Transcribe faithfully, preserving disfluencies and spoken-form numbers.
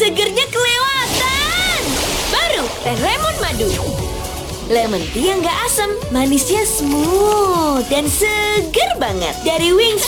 segernya kelewatan. Baru teh lemon madu. Lemon tea yang gak asam, manisnya smooth dan seger banget. Dari Wings